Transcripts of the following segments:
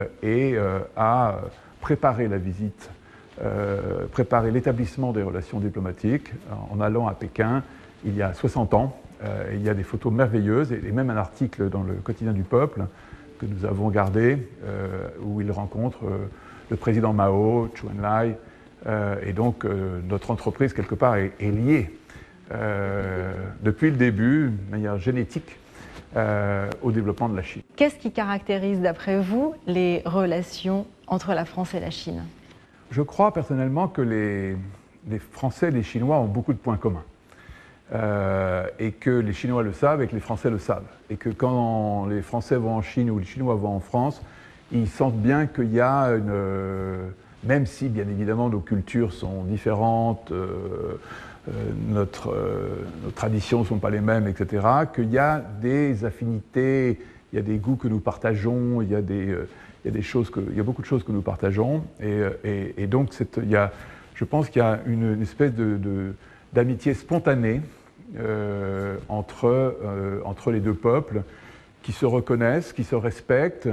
et a préparé la visite, préparé l'établissement des relations diplomatiques en allant à Pékin il y a 60 ans. Il y a des photos merveilleuses et même un article dans le quotidien du Peuple que nous avons gardé où il rencontre le président Mao, Chou En-lai, et donc notre entreprise quelque part est liée depuis le début, de manière génétique, au développement de la Chine. Qu'est-ce qui caractérise, d'après vous, les relations entre la France et la Chine? Je crois personnellement que les Français et les Chinois ont beaucoup de points communs. Et que les Chinois le savent et que les Français le savent. Et que quand les Français vont en Chine ou les Chinois vont en France, ils sentent bien qu'il y a une... même si, bien évidemment, nos cultures sont différentes, nos traditions ne sont pas les mêmes, etc., qu'il y a des affinités, il y a des goûts que nous partageons, il y a beaucoup de choses que nous partageons. Et donc, je pense qu'il y a une espèce d'amitié spontanée entre les deux peuples qui se reconnaissent, qui se respectent,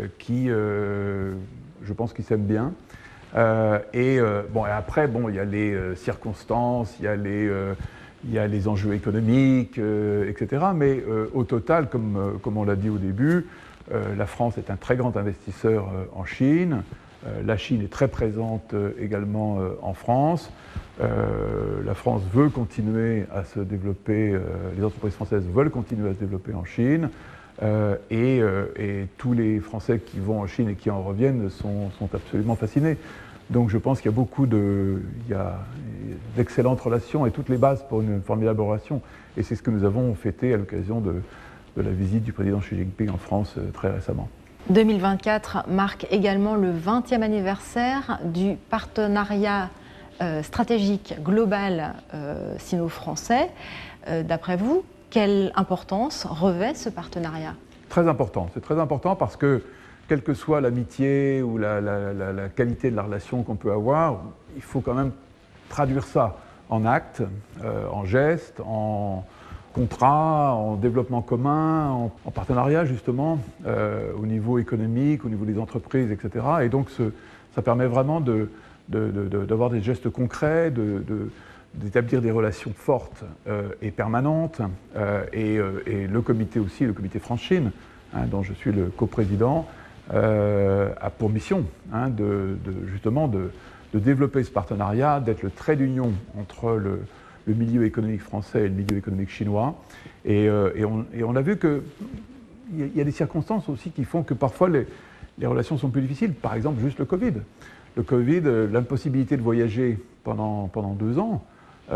je pense, qui s'aiment bien. Et après, il y a les circonstances, il y a les enjeux économiques, etc. Mais au total, comme on l'a dit au début, la France est un très grand investisseur en Chine. La Chine est très présente également en France. La France veut continuer à se développer, les entreprises françaises veulent continuer à se développer en Chine. Et tous les Français qui vont en Chine et qui en reviennent sont absolument fascinés. Donc je pense qu'il y a d'excellentes relations et toutes les bases pour une formidable relation. Et c'est ce que nous avons fêté à l'occasion de la visite du président Xi Jinping en France très récemment. 2024 marque également le 20e anniversaire du partenariat stratégique global sino-français. D'après vous, quelle importance revêt ce partenariat? Très important. C'est très important parce que, quelle que soit l'amitié ou la qualité de la relation qu'on peut avoir, il faut quand même traduire ça en actes, en gestes, en contrats, en développement commun, en partenariat justement, au niveau économique, au niveau des entreprises, etc. Et donc ça permet vraiment d'avoir des gestes concrets, d'établir des relations fortes et permanentes. Et le comité aussi, le comité France-Chine, dont je suis le coprésident, a pour mission justement de développer ce partenariat, d'être le trait d'union entre le milieu économique français et le milieu économique chinois. Et on a vu qu'il y a des circonstances aussi qui font que parfois les relations sont plus difficiles. Par exemple, juste le Covid. Le Covid, l'impossibilité de voyager pendant 2 ans,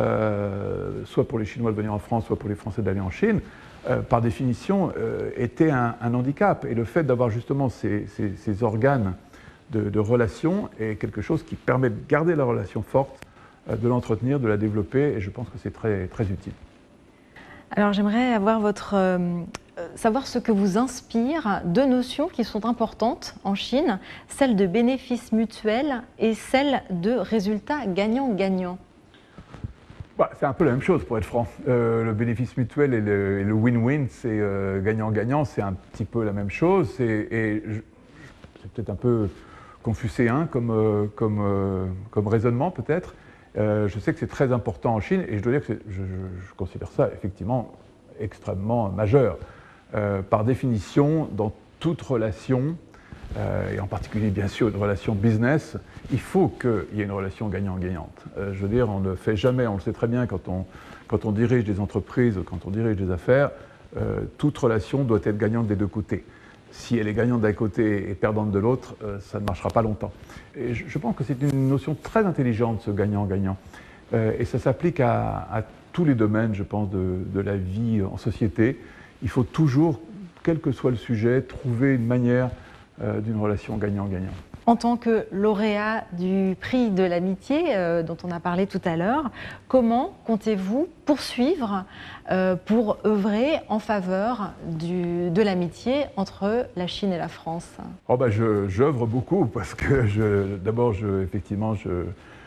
soit pour les Chinois de venir en France, soit pour les Français d'aller en Chine, par définition, était un handicap. Et le fait d'avoir justement ces organes de relations est quelque chose qui permet de garder la relation forte, de l'entretenir, de la développer, et je pense que c'est très, très utile. Alors j'aimerais avoir savoir ce que vous inspire 2 notions qui sont importantes en Chine, celle de bénéfice mutuel et celle de résultat gagnant-gagnant. C'est un peu la même chose, pour être franc. Le bénéfice mutuel et le win-win, c'est gagnant-gagnant, c'est un petit peu la même chose. C'est peut-être un peu confucéen comme raisonnement, peut-être. Je sais que c'est très important en Chine et je dois dire que je considère ça effectivement extrêmement majeur. Par définition, dans toute relation, et en particulier bien sûr une relation business, il faut qu'il y ait une relation gagnant-gagnante. Je veux dire, on ne fait jamais, on le sait très bien quand on dirige des entreprises, quand on dirige des affaires, toute relation doit être gagnante des 2 côtés. Si elle est gagnante d'un côté et perdante de l'autre, ça ne marchera pas longtemps. Et je pense que c'est une notion très intelligente, ce gagnant-gagnant. Et ça s'applique à tous les domaines, je pense, de la vie en société. Il faut toujours, quel que soit le sujet, trouver une manière d'une relation gagnant-gagnant. En tant que lauréat du prix de l'amitié dont on a parlé tout à l'heure, comment comptez-vous poursuivre pour œuvrer en faveur de l'amitié entre la Chine et la France? J'œuvre beaucoup parce que effectivement,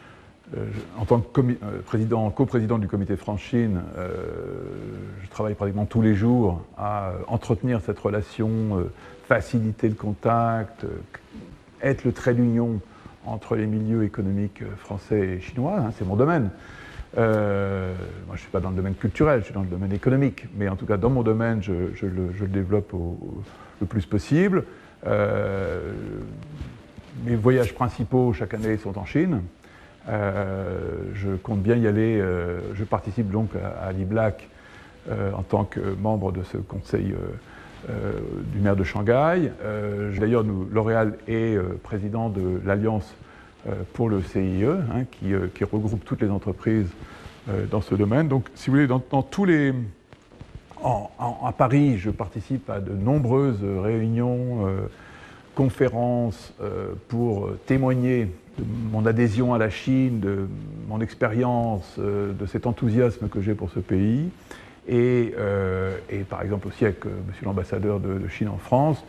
En tant que coprésident du comité France-Chine, je travaille pratiquement tous les jours à entretenir cette relation, faciliter le contact, être le trait d'union entre les milieux économiques français et chinois, hein, c'est mon domaine. Moi, je ne suis pas dans le domaine culturel, je suis dans le domaine économique, mais en tout cas, dans mon domaine, je le développe le plus possible. Mes voyages principaux chaque année sont en Chine. Je compte bien y aller. Je participe donc à l'IBLAC en tant que membre de ce conseil du maire de Shanghai. D'ailleurs, L'Oréal est président de l'Alliance pour le CIE, hein, qui regroupe toutes les entreprises dans ce domaine. Donc, si vous voulez, dans tous les... à Paris, je participe à de nombreuses réunions, conférences pour témoigner de mon adhésion à la Chine, de mon expérience, de cet enthousiasme que j'ai pour ce pays. Et par exemple aussi avec monsieur l'ambassadeur de Chine en France,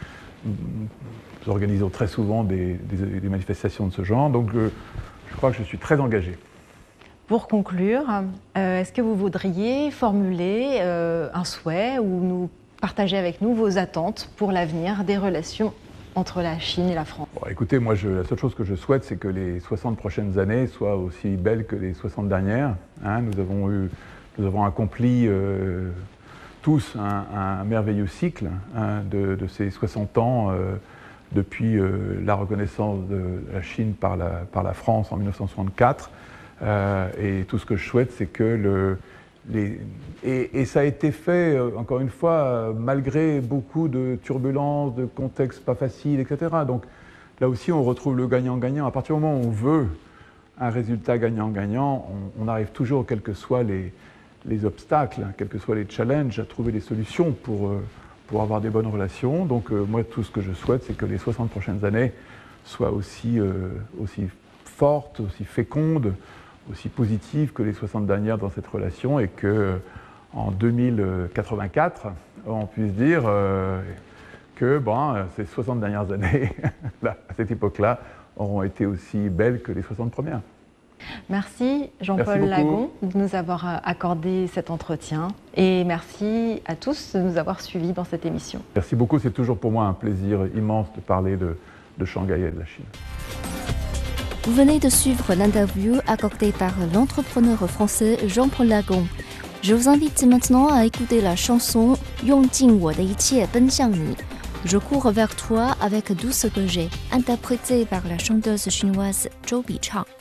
nous organisons très souvent des manifestations de ce genre. Donc je crois que je suis très engagé. Pour conclure, est-ce que vous voudriez formuler un souhait ou nous partager avec nous vos attentes pour l'avenir des relations entre la Chine et la France? Bon, écoutez, moi, la seule chose que je souhaite, c'est que les 60 prochaines années soient aussi belles que les 60 dernières. Hein. Nous avons accompli tous un merveilleux cycle, hein, de ces 60 ans depuis la reconnaissance de la Chine par la France en 1964. Et tout ce que je souhaite, c'est que et ça a été fait, encore une fois, malgré beaucoup de turbulences, de contextes pas faciles, etc. Donc là aussi, on retrouve le gagnant-gagnant. À partir du moment où on veut un résultat gagnant-gagnant, on arrive toujours, quels que soient les obstacles, hein, quels que soient les challenges, à trouver des solutions pour avoir des bonnes relations. Donc moi, tout ce que je souhaite, c'est que les 60 prochaines années soient aussi fortes, aussi fécondes, aussi positives que les 60 dernières dans cette relation, et qu'en 2084, on puisse dire que ces 60 dernières années, à cette époque-là, auront été aussi belles que les 60 premières. Merci Jean-Paul Lagon de nous avoir accordé cet entretien, et merci à tous de nous avoir suivis dans cette émission. Merci beaucoup, c'est toujours pour moi un plaisir immense de parler de Shanghai et de la Chine. Vous venez de suivre l'interview accordée par l'entrepreneur français Jean-Paul Lagon. Je vous invite maintenant à écouter la chanson «用尽我的一切奔向你». Je cours vers toi avec tout ce que j'ai, interprétée par la chanteuse chinoise Zhou Bichang.